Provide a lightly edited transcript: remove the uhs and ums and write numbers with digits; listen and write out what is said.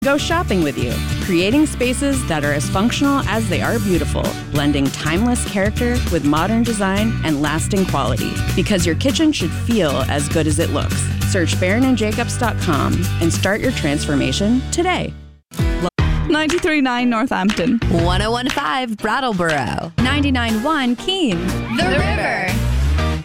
Go shopping with you, creating spaces that are as functional as they are beautiful, blending timeless character with modern design and lasting quality. Because your kitchen should feel as good as it looks. Search BaronandJacobs.com and start your transformation today. 93.9 Northampton. 101.5 Brattleboro. 99.1 Keene. The River.